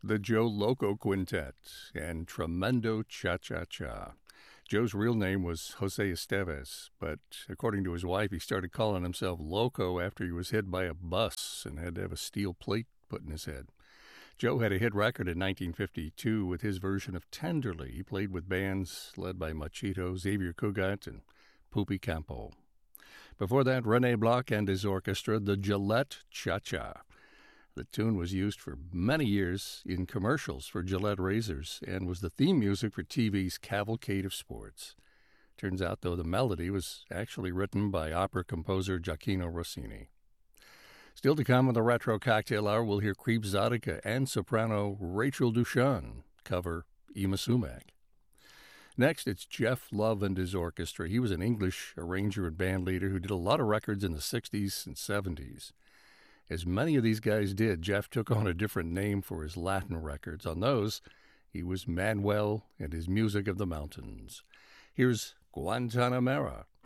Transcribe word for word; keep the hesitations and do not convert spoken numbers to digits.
the Joe Loco Quintet and Tremendo Cha-Cha-Cha. Joe's real name was Jose Estevez, but according to his wife, he started calling himself Loco after he was hit by a bus and had to have a steel plate put in his head. Joe had a hit record in nineteen fifty-two with his version of Tenderly. He played with bands led by Machito, Xavier Cugat, and Pupi Campo. Before that, René Bloch and his orchestra, the Gillette Cha-Cha. The tune was used for many years in commercials for Gillette razors and was the theme music for T V's Cavalcade of Sports. Turns out, though, the melody was actually written by opera composer Gioacchino Rossini. Still to come on the Retro Cocktail Hour, we'll hear Creep Zodica and soprano Rachel Dushan cover Yma Sumac. Next, it's Jeff Love and his orchestra. He was an English arranger and band leader who did a lot of records in the sixties and seventies. As many of these guys did, Jeff took on a different name for his Latin records. On those, he was Manuel and his Music of the Mountains. Here's Guantanamera.